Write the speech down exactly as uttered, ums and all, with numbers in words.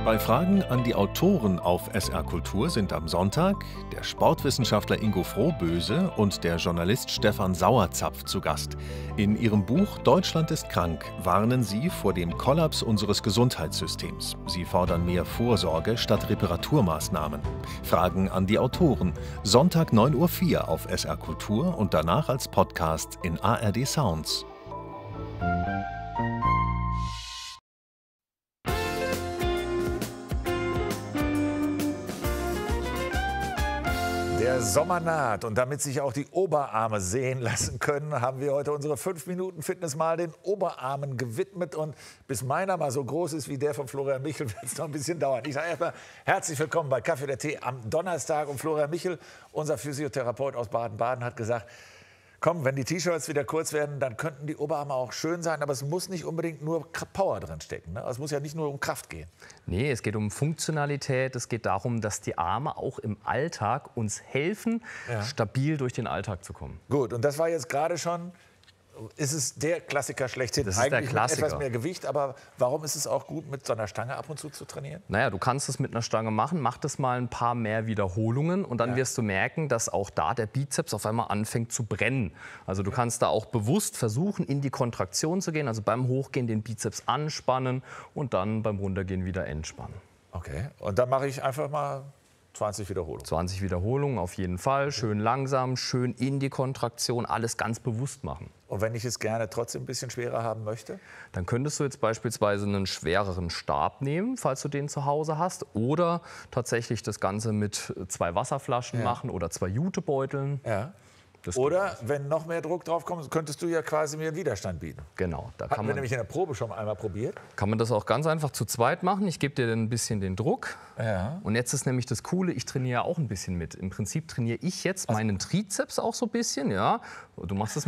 Bei Fragen an die Autoren auf S R Kultur sind am Sonntag der Sportwissenschaftler Ingo Frohböse und der Journalist Stefan Sauerzapf zu Gast. In ihrem Buch Deutschland ist krank warnen sie vor dem Kollaps unseres Gesundheitssystems. Sie fordern mehr Vorsorge statt Reparaturmaßnahmen. Fragen an die Autoren. Sonntag neun Uhr vier auf S R Kultur und danach als Podcast in A R D Sounds. Der Sommer naht und damit sich auch die Oberarme sehen lassen können, haben wir heute unsere fünf Minuten Fitness mal den Oberarmen gewidmet. Und bis meiner mal so groß ist wie der von Florian Michel, wird es noch ein bisschen dauern. Ich sage erstmal herzlich willkommen bei Kaffee oder Tee am Donnerstag. Und Florian Michel, unser Physiotherapeut aus Baden-Baden, hat gesagt, komm, wenn die T-Shirts wieder kurz werden, dann könnten die Oberarme auch schön sein, aber es muss nicht unbedingt nur Power drin stecken. Ne? Es muss ja nicht nur um Kraft gehen. Nee, es geht um Funktionalität. Es geht darum, dass die Arme auch im Alltag uns helfen, ja. stabil durch den Alltag zu kommen. Gut, und das war jetzt gerade schon, ist es der Klassiker schlechthin. Das ist Eigentlich der Klassiker. Mit etwas mehr Gewicht, aber warum ist es auch gut, mit so einer Stange ab und zu zu trainieren? Naja, du kannst es mit einer Stange machen, mach das mal ein paar mehr Wiederholungen und dann ja. wirst du merken, dass auch da der Bizeps auf einmal anfängt zu brennen. Also du kannst da auch bewusst versuchen, in die Kontraktion zu gehen, also beim Hochgehen den Bizeps anspannen und dann beim Runtergehen wieder entspannen. Okay, und dann mache ich einfach mal zwanzig Wiederholungen. zwanzig Wiederholungen auf jeden Fall, schön langsam, schön in die Kontraktion, alles ganz bewusst machen. Und wenn ich es gerne trotzdem ein bisschen schwerer haben möchte? Dann könntest du jetzt beispielsweise einen schwereren Stab nehmen, falls du den zu Hause hast. Oder tatsächlich das Ganze mit zwei Wasserflaschen ja. machen oder zwei Jutebeuteln. Ja. Oder wenn noch mehr Druck drauf kommt, könntest du ja quasi mir einen Widerstand bieten. Genau. Da Hatten kann wir man, nämlich in der Probe schon einmal probiert. Kann man das auch ganz einfach zu zweit machen. Ich gebe dir dann ein bisschen den Druck. Ja. Und jetzt ist nämlich das Coole, ich trainiere auch ein bisschen mit. Im Prinzip trainiere ich jetzt meinen Trizeps auch so ein bisschen. Ja. Du machst es mit